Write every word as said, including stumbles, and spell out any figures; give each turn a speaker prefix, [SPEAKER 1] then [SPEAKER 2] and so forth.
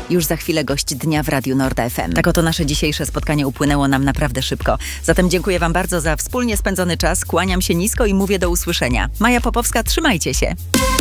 [SPEAKER 1] Już za chwilę gość dnia w Radiu Nord F M. Tak oto nasze dzisiejsze spotkanie upłynęło nam naprawdę szybko. Zatem dziękuję Wam bardzo za wspólnie spędzony czas. Kłaniam się nisko i mówię do usłyszenia. Maja Popowska, trzymajcie się.